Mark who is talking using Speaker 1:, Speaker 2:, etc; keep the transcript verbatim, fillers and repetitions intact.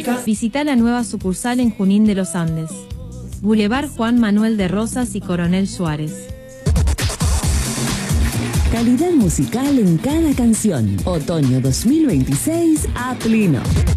Speaker 1: música.
Speaker 2: Visita la nueva sucursal en Junín de los Andes. Boulevard Juan Manuel de Rosas y Coronel Suárez.
Speaker 3: Calidad musical en cada canción. Otoño dos mil veintiséis a pleno.